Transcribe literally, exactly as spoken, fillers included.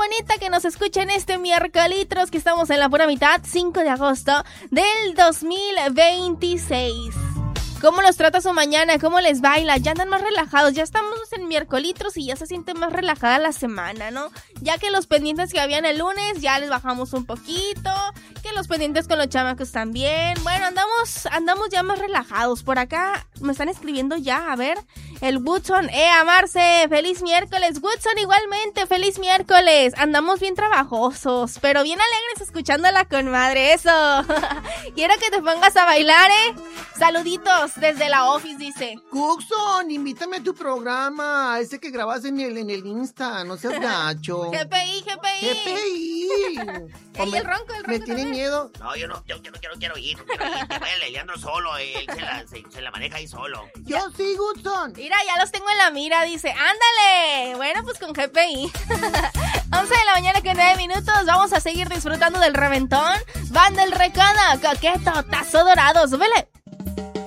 bonita que nos escuchen este miércoles, que estamos en la pura mitad, cinco de agosto del dos mil veintiséis. ¿Cómo los trata su mañana? ¿Cómo les baila? Ya andan más relajados, ya estamos en miércoles y ya se siente más relajada la semana, ¿no? Ya que los pendientes que habían el lunes ya les bajamos un poquito, que los pendientes con los chamacos también. Bueno, andamos andamos ya más relajados. Por acá me están escribiendo ya, a ver, el Woodson, eh, amarse, feliz miércoles. Woodson, igualmente, feliz miércoles. Andamos bien trabajosos, pero bien alegres escuchando a la comadre, eso. Quiero que te pongas a bailar, eh. Saluditos desde la office, dice. Cookson, invítame a tu programa, ese que grabas en el, en el Insta, no seas gacho. G P I, G P I. G P I. Ey, el ronco, el ronco. ¿Me tiene miedo? No, yo no, yo, yo no quiero, quiero ir, quiero ir, que vaya Leandro solo, él se la, se, se la maneja ahí solo. Yo sí, Woodson. Mira, ya los tengo en la mira, dice, ándale. Bueno, pues con G P I. once de la mañana con nueve minutos, vamos a seguir disfrutando del reventón. Van del Recodo, coqueto, tazo dorado, súbele.